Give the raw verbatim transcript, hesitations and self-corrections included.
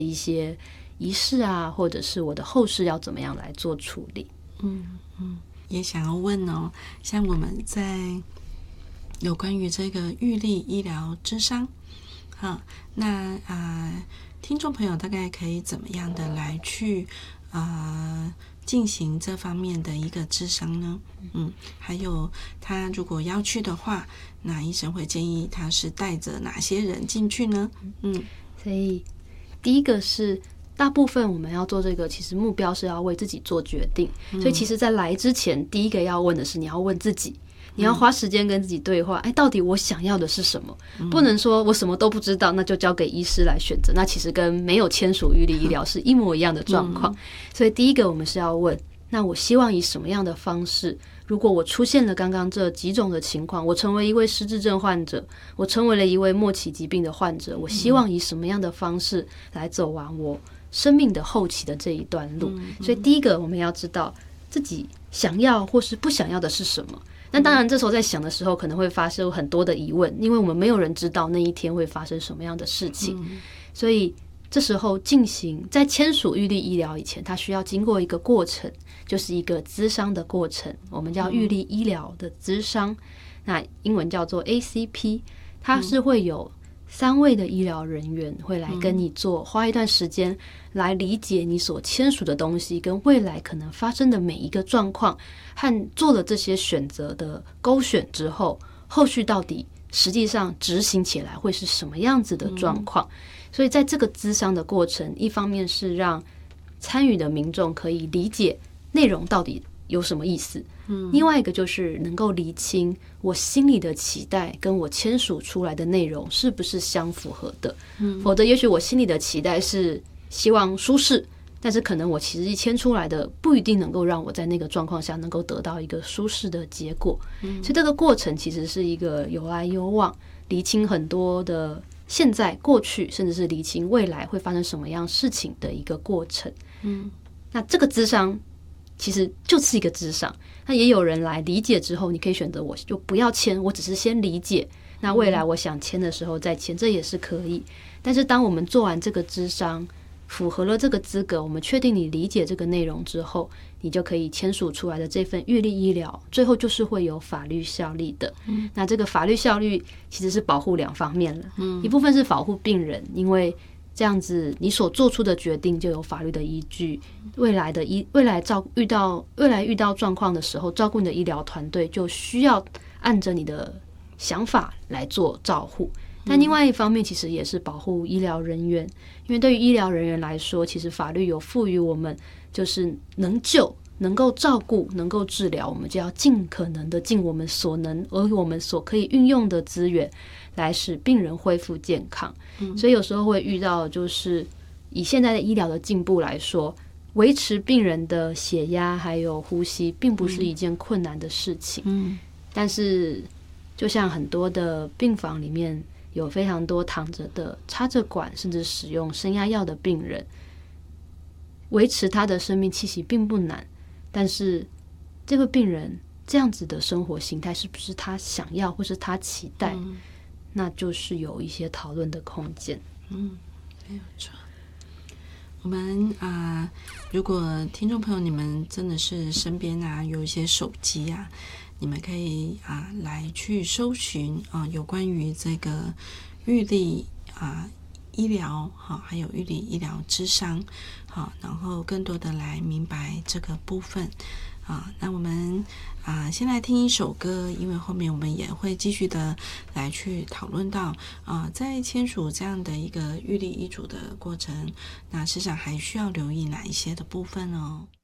一些仪式啊，或者是我的后事要怎么样来做处理。 嗯嗯，也想要问哦，像我们在有关于这个预立医疗諮商，好，那啊、呃，听众朋友大概可以怎么样的来去啊？呃进行这方面的一个諮商呢？嗯，还有他如果要去的话，那医生会建议他是带着哪些人进去呢？嗯， 所以第一个是大部分我们要做这个，其实目标是要为自己做决定。嗯、所以其实在来之前，第一个要问的是你要问自己。你要花时间跟自己对话，哎，到底我想要的是什么？不能说我什么都不知道，那就交给医师来选择。那其实跟没有签署预立医疗是一模一样的状况。所以第一个我们是要问，那我希望以什么样的方式？如果我出现了刚刚这几种的情况，我成为一位失智症患者，我成为了一位末期疾病的患者，我希望以什么样的方式来走完我生命的后期的这一段路？所以第一个我们要知道自己想要或是不想要的是什么。那当然这时候在想的时候可能会发生很多的疑问，因为我们没有人知道那一天会发生什么样的事情，所以这时候进行在签署预立医疗以前，它需要经过一个过程，就是一个諮商的过程，我们叫预立医疗的諮商，那英文叫做 A C P， 它是会有三位的医疗人员会来跟你做，花一段时间来理解你所签署的东西跟未来可能发生的每一个状况，和做了这些选择的勾选之后，后续到底实际上执行起来会是什么样子的状况。所以在这个諮商的过程，一方面是让参与的民众可以理解内容到底有什么意思，嗯，另外一个就是能够厘清我心里的期待跟我签署出来的内容是不是相符合的，嗯，否则也许我心里的期待是希望舒适，但是可能我其实一签出来的不一定能够让我在那个状况下能够得到一个舒适的结果，嗯，所以这个过程其实是一个有来有往，厘清很多的现在过去，甚至是厘清未来会发生什么样事情的一个过程，嗯，那这个諮商其实就是一个諮商，那也有人来理解之后，你可以选择我就不要签，我只是先理解，那未来我想签的时候再签，这也是可以。但是当我们做完这个諮商，符合了这个资格，我们确定你理解这个内容之后，你就可以签署出来的这份预立医疗，最后就是会有法律效力的。嗯、那这个法律效力其实是保护两方面了，嗯，一部分是保护病人，因为这样子你所做出的决定就有法律的依据，未来的医未来照遇到未来遇到状况的时候，照顾你的医疗团队就需要按着你的想法来做照护。但另外一方面其实也是保护医疗人员，因为对于医疗人员来说，其实法律有赋予我们就是能救能够照顾能够治疗，我们就要尽可能的尽我们所能而我们所可以运用的资源来使病人恢复健康，嗯，所以有时候会遇到就是以现在的医疗的进步来说，维持病人的血压还有呼吸并不是一件困难的事情，嗯，但是就像很多的病房里面有非常多躺着的插着管甚至使用升压药的病人，维持他的生命气息并不难，但是这个病人这样子的生活形态是不是他想要或是他期待，嗯，那就是有一些讨论的空间。 嗯，没有错。我们啊、呃，如果听众朋友你们真的是身边啊有一些手機啊，你们可以啊、呃、来去搜寻啊、呃、有关于这个预立啊、呃、医疗好、啊，还有预立医疗諮商好，然后更多的来明白这个部分。啊，那我们啊，先来听一首歌，因为后面我们也会继续的来去讨论到啊，在签署这样的一个预立医嘱的过程，那事实上还需要留意哪一些的部分哦。